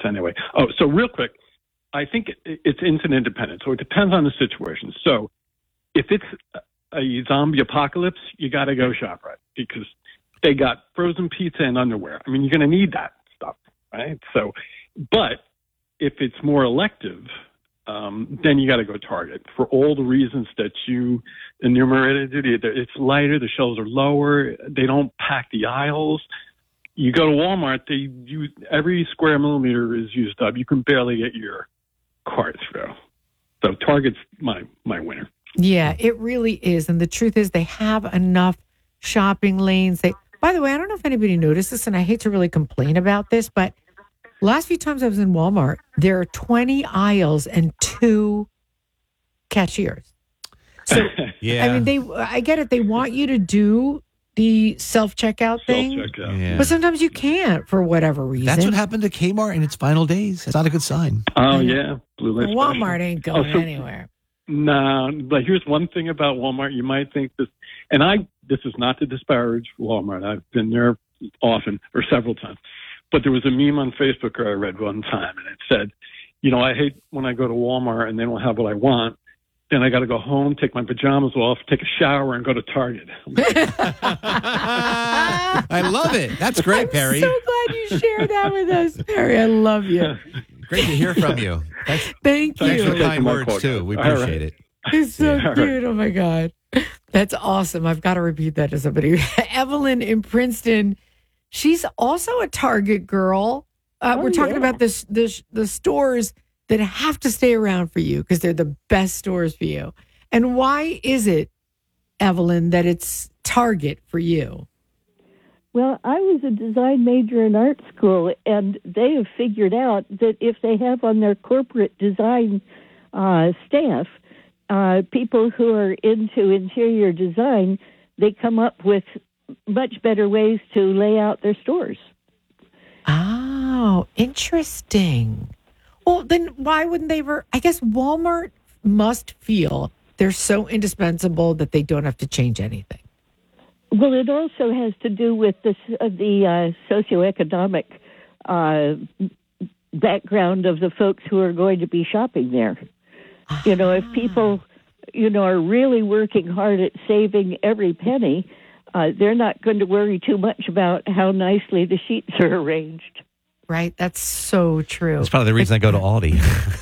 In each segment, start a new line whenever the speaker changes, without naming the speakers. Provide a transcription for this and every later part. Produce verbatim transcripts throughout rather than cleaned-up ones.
anyway. Oh, so real quick, I think it, it's incident dependent. So it depends on the situation. So if it's a zombie apocalypse, you got to go ShopRite because they got frozen pizza and underwear. I mean, you're going to need that stuff, right? So, but if it's more elective, um, then you got to go Target for all the reasons that you enumerated. It's lighter, the shelves are lower, they don't pack the aisles. You go to Walmart, they use every square millimeter is used up. You can barely get your cart through. So Target's my my winner.
Yeah, it really is. And the truth is they have enough shopping lanes. They, by the way, I don't know if anybody noticed this, and I hate to really complain about this, but last few times I was in Walmart, there are twenty aisles and two cashiers. So, yeah. I mean, they. I get it. They want you to do the self-checkout thing,
Self-checkout.
Yeah.
but sometimes you can't for whatever reason.
That's what happened to Kmart in its final days. It's not a good sign.
Oh, yeah. Blue Light
Walmart
special.
ain't going
oh, so,
anywhere.
No, but here's one thing about Walmart. You might think this, and I. This is not to disparage Walmart. I've been there often or several times. But there was a meme on Facebook I read one time, and it said, you know, I hate when I go to Walmart and they don't have what I want. Then I got to go home, take my pajamas off, take a shower, and go to Target.
I love it. That's great, Perry.
I'm so glad you shared that with us, Perry. I love you.
Great to hear from you. Thanks,
Thank you.
thanks for the kind
my
words,
quote.
too. We
All
appreciate
right.
it.
It's so
Yeah.
cute. Oh, my God. That's awesome. I've got to repeat that to somebody. Evelyn in Princeton, she's also a Target girl. Uh,
Oh,
we're talking
yeah.
about this, this, the stores that have to stay around for you because they're the best stores for you. And why is it, Evelyn, that it's Target for you?
Well, I was a design major in art school, and they have figured out that if they have on their corporate design uh, staff uh, people who are into interior design, they come up with much better ways to lay out their stores.
Oh, interesting. Well, then why wouldn't they ever? I guess Walmart must feel they're so indispensable that they don't have to change anything.
Well, it also has to do with the, uh, the uh, socioeconomic uh, background of the folks who are going to be shopping there. You know, if people, you know, are really working hard at saving every penny, uh, they're not going to worry too much about how nicely the sheets are arranged.
Right? That's so true.
That's probably the reason I go to Aldi.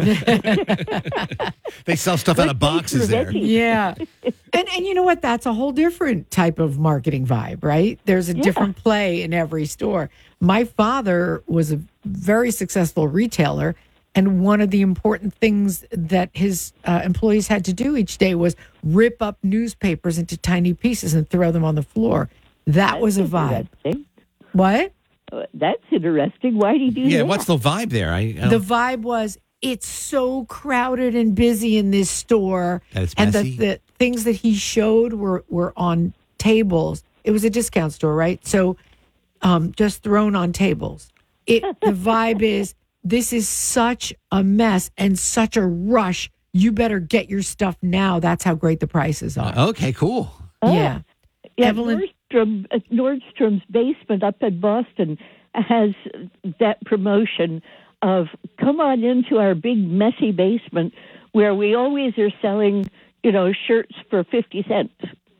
They sell stuff out of boxes there.
Yeah. And and you know what? That's a whole different type of marketing vibe, right? There's a
Yeah.
different play in every store. My father was a very successful retailer, and one of the important things that his uh, employees had to do each day was rip up newspapers into tiny pieces and throw them on the floor. That was a vibe.
Interesting.
What?
Uh, that's interesting. Why do you do
Yeah,
that?
what's the vibe there? I, I don't-
The vibe was, it's so crowded and busy in this store.
That it's
and the,
messy?
the things that he showed were, were on tables. It was a discount store, right? So um, just thrown on tables. It The vibe is, this is such a mess and such a rush. You better get your stuff now. That's how great the prices are.
okay, cool.
Oh.
Yeah.
Yeah,
Evelyn-
Nordstrom, uh, Nordstrom's basement up in Boston has that promotion of come on into our big messy basement where we always are selling, you know, shirts for fifty cents.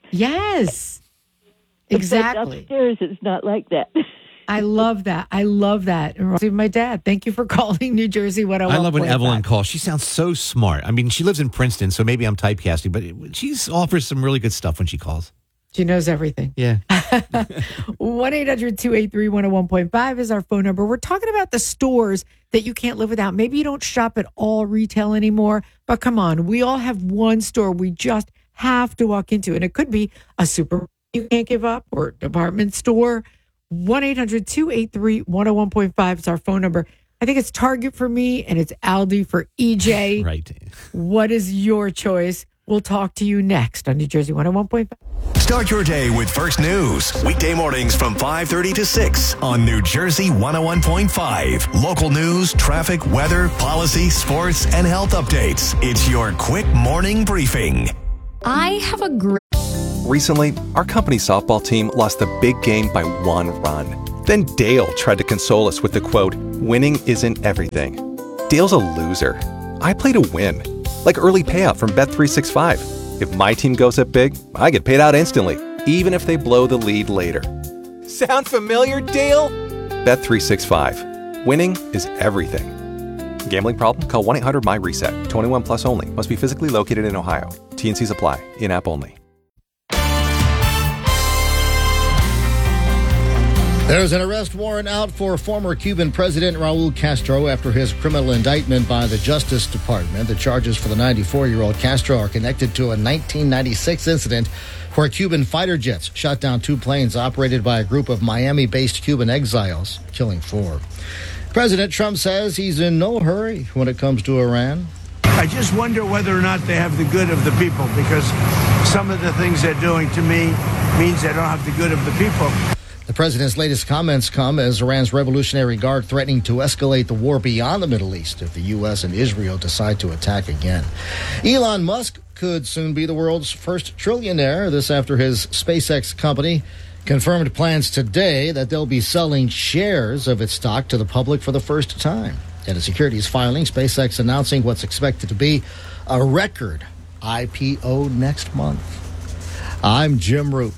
Yes.
But
Exactly.
upstairs, it's not like that.
I love that. I love that. And my dad, thank you for calling New Jersey one oh one
I love when
point five.
Evelyn calls. She sounds so smart. I mean, she lives in Princeton, so maybe I'm typecasting, but she offers some really good stuff when she calls.
She knows everything.
Yeah.
one eight hundred two eight three one oh one point five is our phone number. We're talking about the stores that you can't live without. Maybe you don't shop at all retail anymore, but come on, we all have one store we just have to walk into, and it could be a super you can't give up or department store. one eight hundred two eight three one oh one point five is our phone number. I think it's Target for me, and it's Aldi for E J.
Right.
What is your choice? We'll talk to you next on New Jersey one oh one point five.
Start your day with First News. Weekday mornings from five thirty to six on New Jersey one oh one point five. Local news, traffic, weather, policy, sports, and health updates. It's your quick morning briefing.
I have a great...
Recently, our company softball team lost the big game by one run.
Then Dale tried to console us with the quote, "Winning isn't everything." Dale's a loser. I play to win. Like early payout from Bet three sixty-five. If my team goes up big, I get paid out instantly, even if they blow the lead later. Sound familiar, Dale? Bet three sixty-five. Winning is everything. Gambling problem? Call one eight hundred M Y reset. twenty-one plus only. Must be physically located in Ohio. T N Cs apply. In-app only.
There's an arrest warrant out for former Cuban President Raul Castro after his criminal indictment by the Justice Department. The charges for the ninety-four-year-old Castro are connected to a nineteen ninety-six incident where Cuban fighter jets shot down two planes operated by a group of Miami-based Cuban exiles, killing four. President Trump says he's in no hurry when it comes to Iran.
I just wonder whether or not they have the good of the people, because some of the things they're doing to me means they don't have the good of the people.
The president's latest comments come as Iran's Revolutionary Guard threatening to escalate the war beyond the Middle East if the U S and Israel decide to attack again. Elon Musk could soon be the world's first trillionaire. This after his SpaceX company confirmed plans today that they'll be selling shares of its stock to the public for the first time. In a securities filing, SpaceX announcing what's expected to be a record I P O next month. I'm Jim Roop.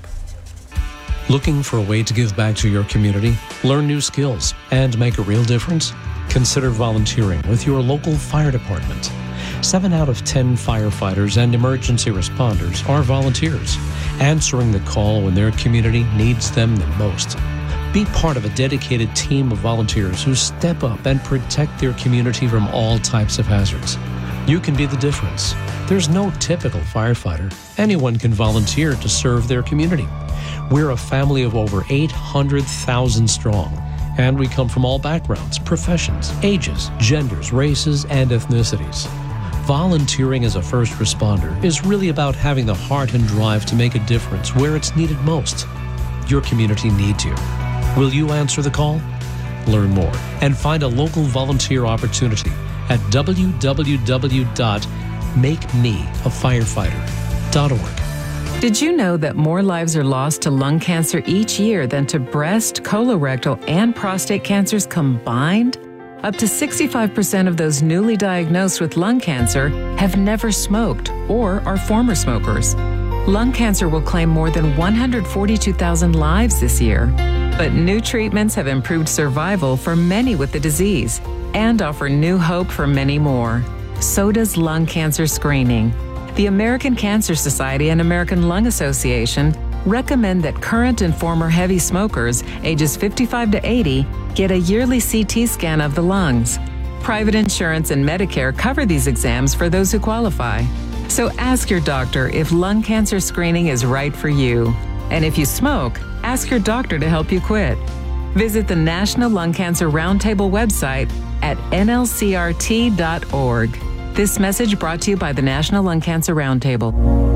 Looking for a way to give back to your community, learn new skills, and make a real difference? Consider volunteering with your local fire department. Seven out of ten firefighters and emergency responders are volunteers, answering the call when their community needs them the most. Be part of a dedicated team of volunteers who step up and protect their community from all types of hazards. You can be the difference. There's no typical firefighter. Anyone can volunteer to serve their community. We're a family of over eight hundred thousand strong, and we come from all backgrounds, professions, ages, genders, races, and ethnicities. Volunteering as a first responder is really about having the heart and drive to make a difference where it's needed most. Your community needs you. Will you answer the call? Learn more and find a local volunteer opportunity at w w w dot make me a firefighter dot org.
Did you know that more lives are lost to lung cancer each year than to breast, colorectal, and prostate cancers combined? Up to sixty-five percent of those newly diagnosed with lung cancer have never smoked or are former smokers. Lung cancer will claim more than one hundred forty-two thousand lives this year. But new treatments have improved survival for many with the disease and offer new hope for many more. So does lung cancer screening. The American Cancer Society and American Lung Association recommend that current and former heavy smokers ages fifty-five to eighty get a yearly C T scan of the lungs. Private insurance and Medicare cover these exams for those who qualify. So ask your doctor if lung cancer screening is right for you. And if you smoke, ask your doctor to help you quit. Visit the National Lung Cancer Roundtable website at N L C R T dot org. This message brought to you by the National Lung Cancer Roundtable.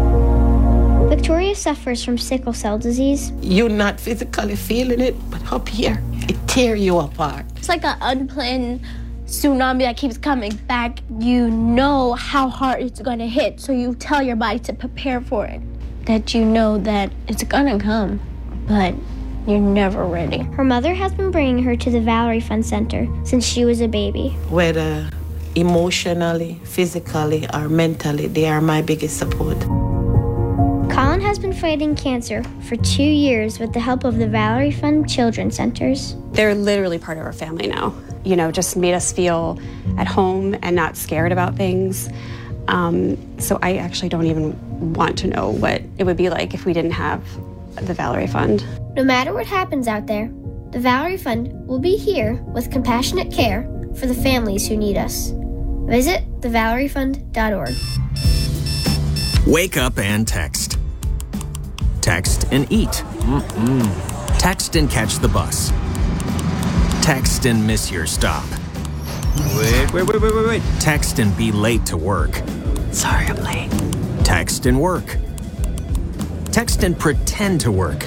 Victoria suffers from sickle cell disease.
You're not physically feeling it, but up here, it tears you apart.
It's like an unplanned tsunami that keeps coming back. You know how hard it's going to hit, so you tell your body to prepare for it. That you know that it's going to come, but you're never ready. Her mother has been bringing her to the Valerie Fund Center since she was a baby.
Whether emotionally, physically, or mentally, they are my biggest support.
Colin has been fighting cancer for two years with the help of the Valerie Fund Children's Centers.
They're literally part of our family now. You know, just made us feel at home and not scared about things. Um, so I actually don't even want to know what it would be like if we didn't have the Valerie Fund.
No matter what happens out there, the Valerie Fund will be here with compassionate care for the families who need us. Visit the valerie fund dot org.
Wake up and text. Text and eat. Mm-mm. Text and catch the bus. Text and miss your stop. Wait, wait, wait, wait, wait, wait. Text and be late to work.
Sorry, I'm late.
Text and work. Text and pretend to work.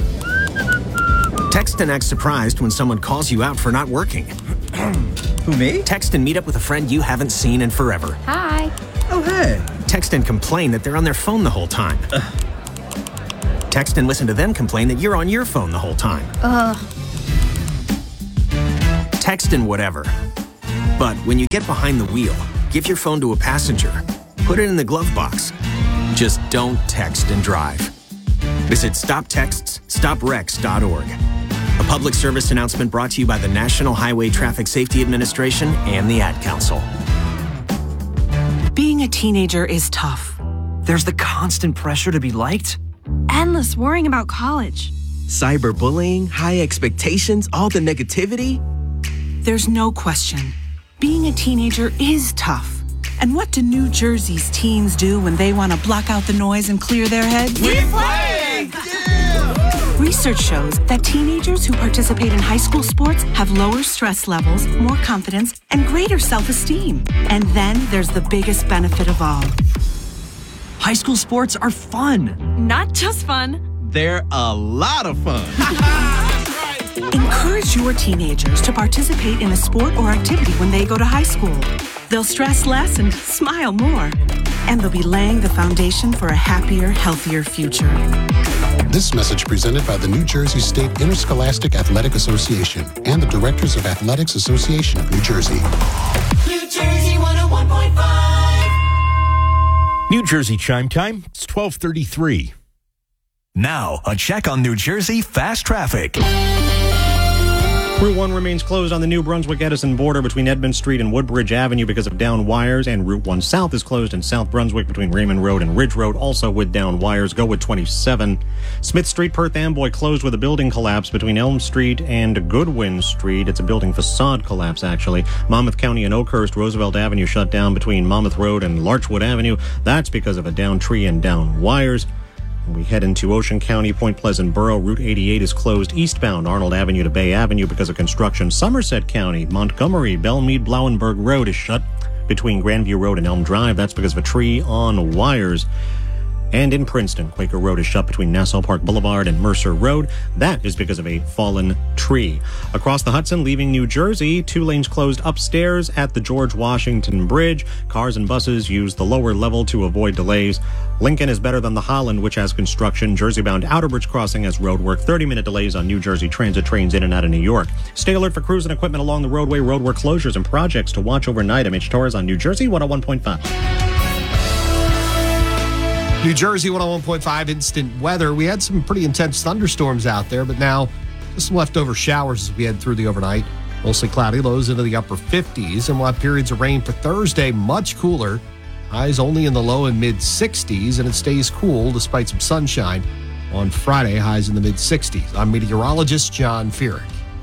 Text and act surprised when someone calls you out for not working.
Who, me?
Text and meet up with a friend you haven't seen in forever.
Hi.
Oh, hey.
Text and complain that they're on their phone the whole time. Uh. Text and listen to them complain that you're on your phone the whole time.
Ugh.
text and whatever. But when you get behind the wheel, give your phone to a passenger. Put it in the glove box. Just don't text and drive. Visit stop texts stop wrecks dot org. A public service announcement brought to you by the National Highway Traffic Safety Administration and the Ad Council.
Being a teenager is tough. There's the constant pressure to be liked.
Endless worrying about college.
Cyberbullying, high expectations, all the negativity.
There's no question. Being a teenager is tough. And what do New Jersey's teens do when they want to block out the noise and clear their heads?
We play!
Yeah! Research shows that teenagers who participate in high school sports have lower stress levels, more confidence, and greater self-esteem. And then there's the biggest benefit of all.
High school sports are fun.
Not just fun.
They're a lot of fun.
Encourage your teenagers to participate in a sport or activity when they go to high school. They'll stress less and smile more. And they'll be laying the foundation for a happier, healthier future.
This message presented by the New Jersey State Interscholastic Athletic Association and the Directors of Athletics Association of New Jersey.
New Jersey one oh one point five.
New Jersey chime time. It's twelve thirty-three.
Now, a check on New Jersey fast traffic.
Route one remains closed on the New Brunswick-Edison border between Edmund Street and Woodbridge Avenue because of down wires, and Route one South is closed in South Brunswick between Raymond Road and Ridge Road, also with down wires. Go with twenty-seven. Smith Street, Perth Amboy closed with a building collapse between Elm Street and Goodwin Street. It's a building facade collapse, actually. Monmouth County and Oakhurst, Roosevelt Avenue shut down between Monmouth Road and Larchwood Avenue. That's because of a down tree and down wires. We head into Ocean County, Point Pleasant Borough. Route eighty-eight is closed eastbound Arnold Avenue to Bay Avenue because of construction. Somerset County, Montgomery, Belmead, Blauenberg Road is shut between Grandview Road and Elm Drive. That's because of a tree on wires. And in Princeton, Quaker Road is shut between Nassau Park Boulevard and Mercer Road. That is because of a fallen tree. Across the Hudson, leaving New Jersey, two lanes closed upstairs at the George Washington Bridge. Cars and buses use the lower level to avoid delays. Lincoln is better than the Holland, which has construction. Jersey-bound Outer Bridge Crossing has roadwork. thirty-minute delays on New Jersey Transit trains in and out of New York. Stay alert for crews and equipment along the roadway, roadwork closures, and projects to watch overnight. I'm Mitch Torres on New Jersey one oh one point five.
New Jersey one oh one point five instant weather. We had some pretty intense thunderstorms out there, but now just some leftover showers as we head through the overnight. Mostly cloudy, lows into the upper fifties, and we'll have periods of rain for Thursday, much cooler. Highs only in the low and mid sixties, and it stays cool despite some sunshine. On Friday, highs in the mid sixties. I'm meteorologist John Feerick.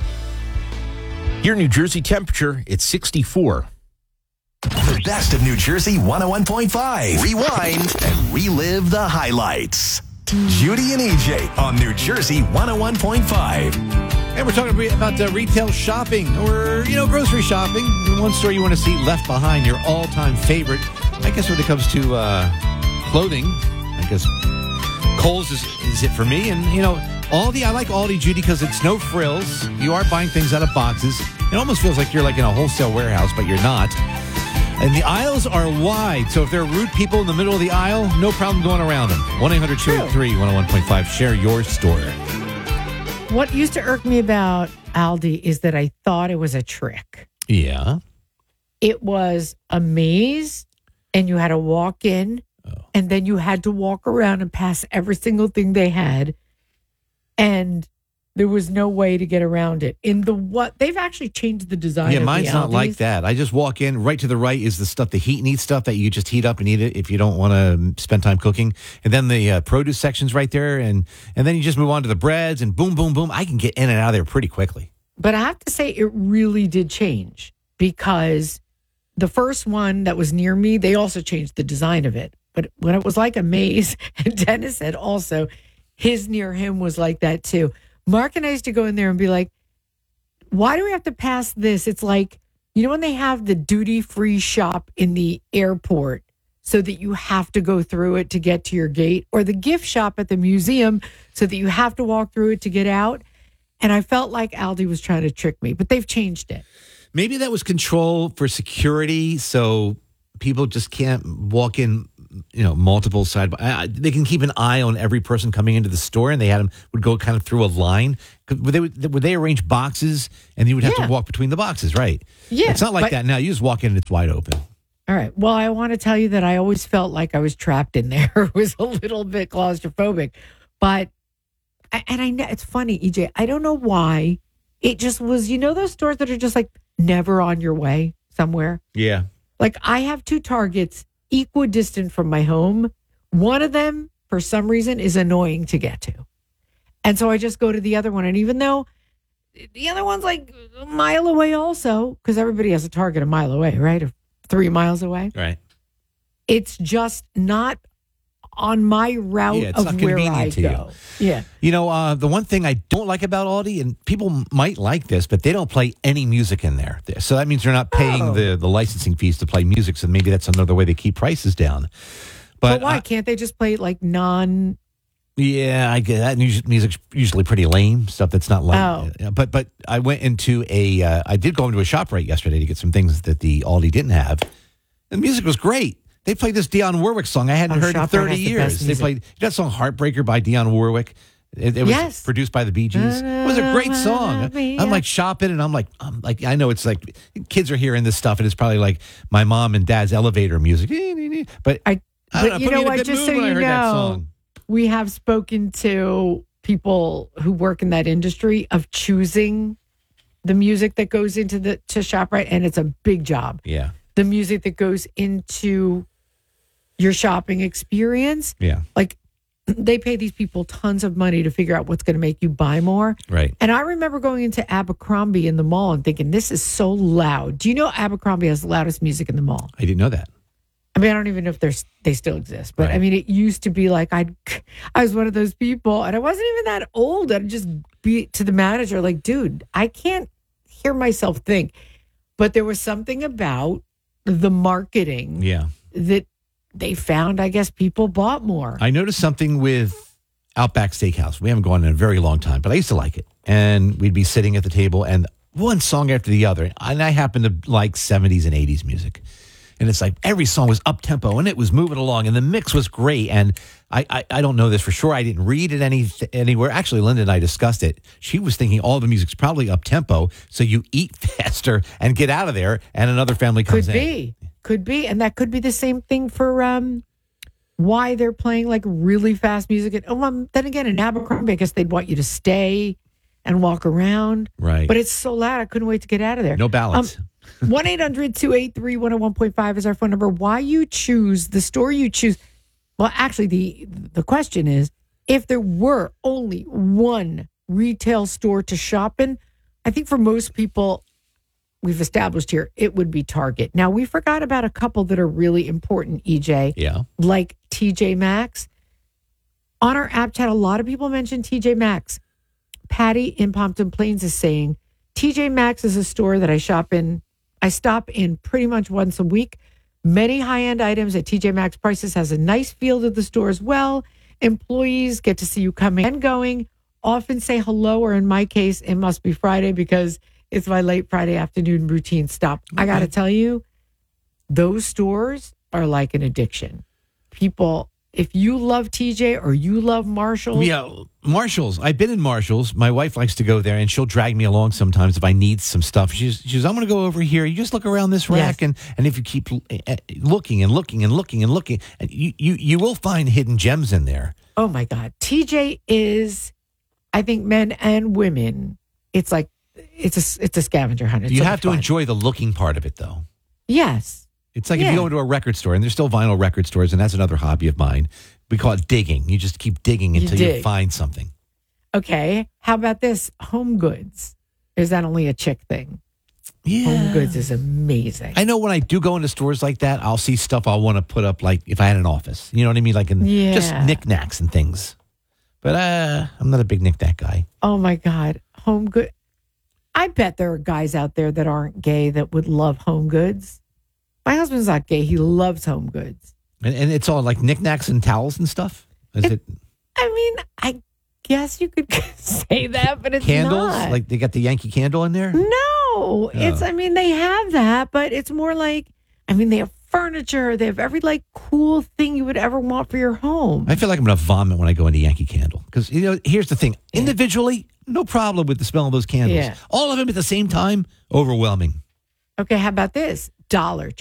Your New Jersey temperature, it's sixty-four.
The best of New Jersey one oh one point five. Rewind and relive the highlights. Judy and E J on New Jersey one oh one point five.
And we're talking about uh, retail shopping or, you know, grocery shopping. The one store you want to see left behind, your all-time favorite. I guess when it comes to uh, clothing, I guess Kohl's is, is it for me. And, you know, Aldi, I like Aldi, Judy, because it's no frills. You are buying things out of boxes. It almost feels like you're like in a wholesale warehouse, but you're not. And the aisles are wide, so if there are rude people in the middle of the aisle, no problem going around them. one eight hundred two eight three one oh one point five. Share your store.
What used to irk me about Aldi is that I thought it was a trick.
Yeah.
It was a maze, and you had to walk in, oh. and then you had to walk around and pass every single thing they had, and there was no way to get around it. In the what they've actually changed the design.
Yeah,
of
mine's
the
not
Aldis.
like that. I just walk in. Right to the right is the stuff, the heat and eat stuff that you just heat up and eat it if you don't want to spend time cooking. And then the uh, produce section's right there, and and then you just move on to the breads and boom, boom, boom. I can get in and out of there pretty quickly.
But I have to say, it really did change because the first one that was near me, they also changed the design of it. But when it was like a maze, and Dennis said also his near him was like that too. Mark and I used to go in there and be like, why do we have to pass this? It's like, you know, when they have the duty-free shop in the airport so that you have to go through it to get to your gate, or the gift shop at the museum so that you have to walk through it to get out. And I felt like Aldi was trying to trick me, but they've changed it.
Maybe that was control for security, so people just can't walk in you know, multiple side. by- Uh, they can keep an eye on every person coming into the store, and they had them would go kind of through a line. Could- Would they would they arrange boxes, and you would have
Yeah.
to walk between the boxes, right?
Yeah,
it's not like
but-
that now. You just walk in and it's wide open.
All right. Well, I want to tell you that I always felt like I was trapped in there. It was a little bit claustrophobic, but and I know it's funny, E J. I don't know why. It just was. You know those stores that are just like never on your way somewhere.
Yeah.
Like I have two Targets equidistant from my home. One of them, for some reason, is annoying to get to. And so I just go to the other one. And even though the other one's like a mile away also, because everybody has a Target a mile away, right? Or three miles away.
Right.
It's just not on my route
Yeah, it's
of
not
where
convenient
I
to you.
go. Yeah.
You know, uh, the one thing I don't like about Aldi, and people might like this, but they don't play any music in there. So that means they're not paying
Oh.
the, the licensing fees to play music. So maybe that's another way they keep prices down.
But,
But,
why
uh,
can't they just play like non?
yeah, I get that. Mus- Music's usually pretty lame stuff that's not like.
Oh.
uh, But but I went into a. Uh, I did go into a ShopRite yesterday to get some things that the Aldi didn't have. The music was great. They played this Dionne Warwick song I hadn't
Oh,
heard in
ShopRite
thirty
has the
years.
best
They
music.
played that song "Heartbreaker" by Dionne Warwick. It, it was
Yes.
produced by the Bee Gees. It was a great song. I'm like shopping, and I'm like, I'm like, I know it's like kids are hearing this stuff, and it's probably like my mom and dad's elevator music. But
I,
I don't
but
know,
you
put me
know
in a
what?
good
Just
mood
so
when I
you
heard that
know,
song.
we have spoken to people who work in that industry of choosing the music that goes into the to ShopRite, and it's a big job.
Yeah,
The music that goes into your shopping experience,
yeah,
like they pay these people tons of money to figure out what's going to make you buy more.
right.
And I remember going into Abercrombie in the mall and thinking, this is so loud. Do you know Abercrombie has the loudest music in the mall?
I didn't know that.
I mean, I don't even know if there's they still exist, but I
Right.
mean, it used to be like I, I was one of those people, and I wasn't even that old. I'd just be to the manager like, "Dude, I can't hear myself think." But there was something about the marketing
Yeah.
that they found. I guess people bought more.
I noticed something with Outback Steakhouse. We haven't gone in a very long time, but I used to like it. And we'd be sitting at the table, and one song after the other. And I happen to like seventies and eighties music. And it's like every song was up tempo and it was moving along and the mix was great. And I, I, I don't know this for sure. I didn't read it any anywhere. Actually, Linda and I discussed it. She was thinking all the music's probably up tempo, so you eat faster and get out of there, and another family comes
Could
in.
be, could be, and that could be the same thing for um, why they're playing like really fast music. And, oh, um, then again, in Abercrombie, I guess they'd want you to stay and walk around.
Right.
But it's so loud, I couldn't wait to get out of there.
No balance.
one eight hundred two eight three one oh one point five is our phone number. Why you choose the store you choose. Well, actually, the the question is, if there were only one retail store to shop in, I think for most people, we've established here, it would be Target. Now, we forgot about a couple that are really important, E J.
Yeah.
Like T J Maxx. On our app chat, a lot of people mention T J Maxx. Patty in Pompton Plains is saying, T J Maxx is a store that I shop in. I stop in pretty much once a week. Many high-end items at T J Maxx prices, has a nice feel to the store as well. Employees get to see you coming and going, often say hello, or in my case, it must be Friday because it's my late Friday afternoon routine stop. I got to tell you, those stores are like an addiction. People, if you love T J or you love Marshalls,
Yeah, Marshalls. I've been in Marshalls. My wife likes to go there, and she'll drag me along sometimes if I need some stuff. She's, she's I'm going to go over here. You just look around this rack,
Yes.
and, and if you keep uh, looking and looking and looking and looking, and you, you, you will find hidden gems in there.
oh my God, T J is, I think, men and women. It's like it's a it's a scavenger hunt. It's
you
so
have
much
to
fun.
enjoy the looking part of it, though.
Yes,
It's like if
Yeah.
you go into a record store, and there's still vinyl record stores, and that's another hobby of mine. We call it digging. You just keep digging
You
until you,
dig.
find something.
okay. How about this? Home Goods. Is that only a chick thing?
Yeah.
Home Goods is amazing.
I know when I do go into stores like that, I'll see stuff I'll want to put up, like if I had an office. You know what I mean? Like in just
Yeah.
knickknacks and things. But uh, I'm not a big knickknack guy.
Oh my God, Home Good. I bet there are guys out there that aren't gay that would love Home Goods. My husband's not gay. He loves Home Goods.
And, and it's all like knickknacks and towels and stuff. Is it,
I mean, I guess you could say that, but it's
candles?
not.
Like they got the Yankee candle in there?
No, it's, I mean, they have that, but it's more like, I mean, they have furniture. They have every like cool thing you would ever want for your home.
I feel like I'm going to vomit when I go into Yankee Candle. Because, you know, here's the thing. Individually, no problem with the smell of those candles.
Yeah.
All of them at the same time, overwhelming.
Okay, how about this? Dollar Tree.